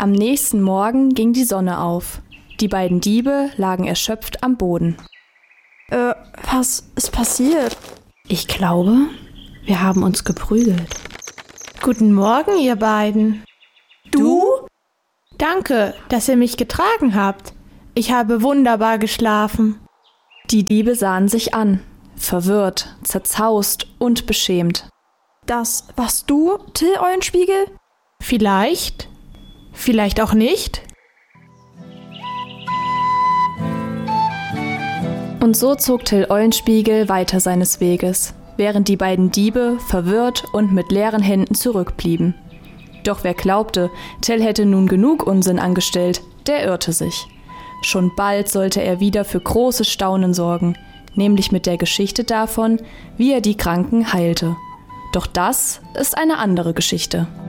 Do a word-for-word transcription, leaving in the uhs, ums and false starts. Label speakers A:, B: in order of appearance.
A: Am nächsten Morgen ging die Sonne auf. Die beiden Diebe lagen erschöpft am Boden.
B: Äh, was ist passiert?
C: Ich glaube, wir haben uns geprügelt.
D: Guten Morgen, ihr beiden.
B: Du?
D: Danke, dass ihr mich getragen habt. Ich habe wunderbar geschlafen.
A: Die Diebe sahen sich an, verwirrt, zerzaust und beschämt.
B: Das warst du, Till Eulenspiegel?
D: Vielleicht, vielleicht auch nicht.
A: Und so zog Till Eulenspiegel weiter seines Weges, während die beiden Diebe verwirrt und mit leeren Händen zurückblieben. Doch wer glaubte, Till hätte nun genug Unsinn angestellt, der irrte sich. Schon bald sollte er wieder für großes Staunen sorgen, nämlich mit der Geschichte davon, wie er die Kranken heilte. Doch das ist eine andere Geschichte.